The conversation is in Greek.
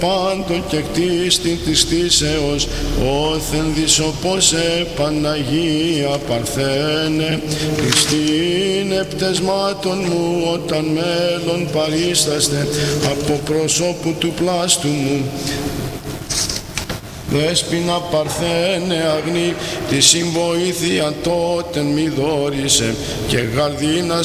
πάντων και κτίστην της κτίσεως, όθεν δισοπόσε Παναγία Παρθένε, Χριστίν επτεσμάτων μου, όταν μέλλον παρίσταστε από προσώπου του πλάστου μου. Δέσποινα Παρθένε αγνή, τη συμβοήθεια τότε μη δόρισε, και γαρδίνα